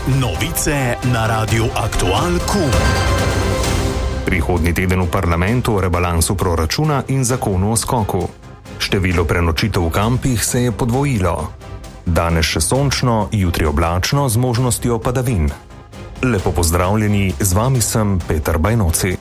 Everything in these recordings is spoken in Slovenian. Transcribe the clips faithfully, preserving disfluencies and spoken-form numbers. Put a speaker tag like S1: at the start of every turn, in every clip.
S1: Novice na Radiu Aktual Kum.
S2: Prihodnji teden v parlamentu o rebalansu proračuna in zakonu o skoku. Število prenočitev v kampih se je podvojilo. Danes še sončno, jutri oblačno z možnostjo padavin. Lepo pozdravljeni, z vami sem Peter Bajnoci.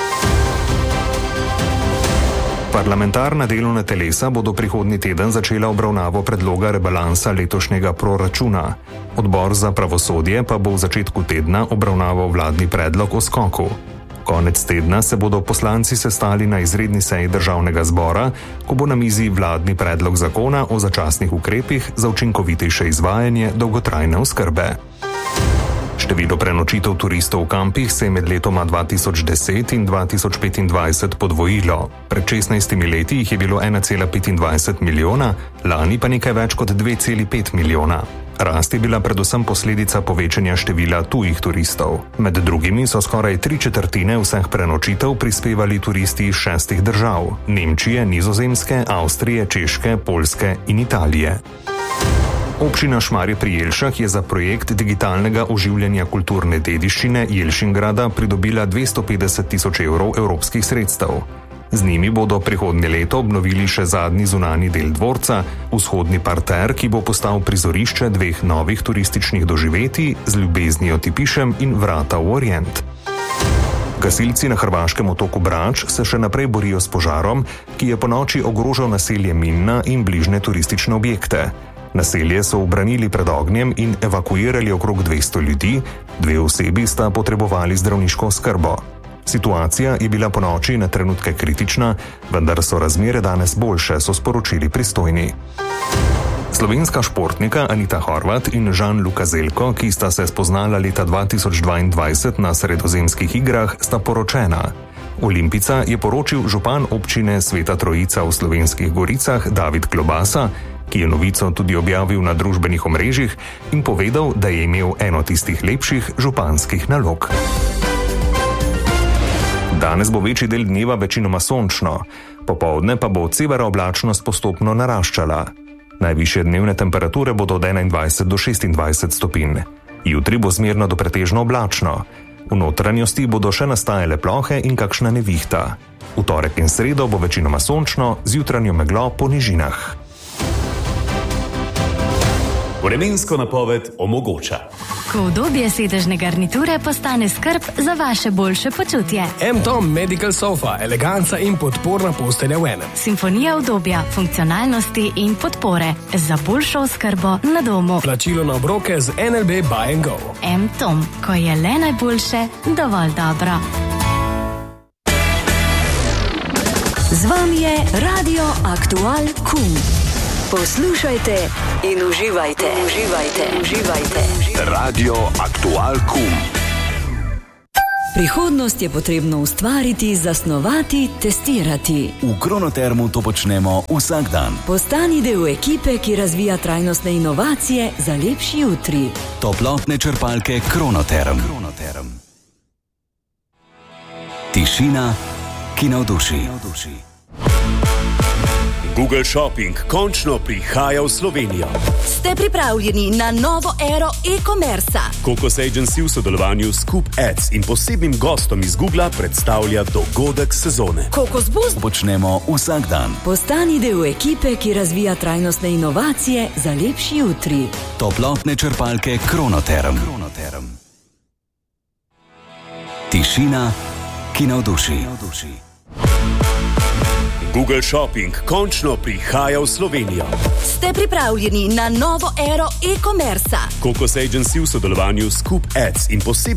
S2: Parlamentarna delovna telesa bodo prihodnji teden začela obravnavo predloga rebalansa letošnjega proračuna. Odbor za pravosodje pa bo v začetku tedna obravnaval vladni predlog o skoku. Konec tedna se bodo poslanci sestali na izredni seji državnega zbora, ko bo na mizi vladni predlog zakona o začasnih ukrepih za učinkovitejše izvajanje dolgotrajne oskrbe. Število prenočitev turistov v kampih se je med letoma dva tisoč deset in dva tisoč petindvajset podvojilo. Pred šestnajstimi leti jih je bilo ena cela petindvajset milijona, lani pa nekaj več kot dve celi pet milijona. Rast je bila predvsem posledica povečanja števila tujih turistov. Med drugimi so skoraj tri četrtine vseh prenočitev prispevali turisti iz šestih držav: Nemčije, Nizozemske, Avstrije, Češke, Poljske in Italije. Občina Šmarje pri Jelšah je za projekt digitalnega oživljanja kulturne dediščine Jelšingrada pridobila dvesto petdeset tisoč evrov evropskih sredstev. Z njimi bodo prihodnje leto obnovili še zadnji zunanji del dvorca, vzhodni parter, ki bo postal prizorišče dveh novih turističnih doživetij z Ljubeznijo Tipišem in Vrata v Orient. Gasilci na hrvaškem otoku Brač se še naprej borijo s požarom, ki je ponoči ogrožal naselje Minna in bližnje turistične objekte. Naselje so ubranili pred ognjem in evakuirali okrog dvesto ljudi, dve osebi sta potrebovali zdravniško oskrbo. Situacija je bila ponoči na trenutke kritična, vendar so razmere danes boljše, so sporočili pristojni. Slovenska športnika Anita Horvat in Žan-Luka Zelko, ki sta se spoznala leta dva tisoč dvaindvajset na Sredozemskih igrah, sta poročena. Olimpica je poročil župan občine Sveta Trojica v Slovenskih Goricah David Klobasa, ki je novico tudi objavil na družbenih omrežjih in povedal, da je imel eno tistih lepših županskih nalog. Danes bo večji del dneva večinoma sončno, popoldne pa bo severa oblačnost postopno naraščala. Najvišje dnevne temperature bodo od enaindvajset do šestindvajset stopinj. Jutri bo zmerno do pretežno oblačno. V notranjosti bodo še nastajale plohe in kakšna nevihta. V torek in sredo bo večinoma sončno, z jutranjo meglo po nižinah.
S1: Vremensko napoved omogoča.
S3: Ko udobje sedežne garniture postane skrb za vaše boljše počutje.
S4: M-Tom Medical Sofa, eleganca in podporna postelja v enem.
S3: Simfonija udobja, funkcionalnosti in podpore za boljšo oskrbo na domu.
S4: Plačilo na obroke z N L B Buy and Go.
S3: M-Tom, ko je le najboljše, dovolj dobro.
S5: Z vami je Radio Aktual Kum. Poslušajte in uživajte, uživajte, uživajte.
S1: Radio Aktual Kum.
S5: Prihodnost je potrebno ustvariti, zasnovati, testirati.
S6: V Kronotermu to počnemo vsak dan.
S5: Postani del ekipe, ki razvija trajnostne inovacije za lepši jutri.
S6: Toplotne črpalke Kronoterm. Kronoterm. Tišina, ki navduši.
S1: Google Shopping končno prihaja v Slovenijo.
S5: Ste pripravljeni na novo ero e-commerca?
S1: Kokos Agency v sodelovanju s Coop Ads in posebnim gostom iz Googla predstavlja dogodek sezone.
S5: Kokos Boost
S6: počnemo vsak dan.
S5: Postani del ekipe, ki razvija trajnostne inovacije za lepši jutri.
S6: Toplotne črpalke Kronoterm. Kronoterm. Tišina, ki navduši.
S1: Google Shopping končno prihaja v Slovenijo.
S5: Ste pripravljeni na novo ero e-commerca?
S1: Kokos Agency v sodelovanju s Coop Ads in posebnim